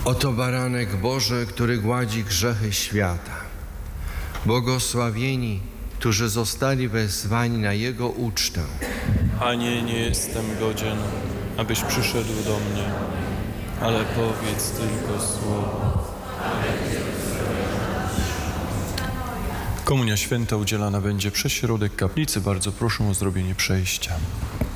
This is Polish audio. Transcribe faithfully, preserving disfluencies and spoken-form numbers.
Oto baranek Boży, który gładzi grzechy świata. Błogosławieni, którzy zostali wezwani na Jego ucztę. Panie, nie jestem godzien, abyś przyszedł do mnie, ale powiedz tylko słowo. Komunia Święta udzielana będzie przez środek kaplicy. Bardzo proszę o zrobienie przejścia.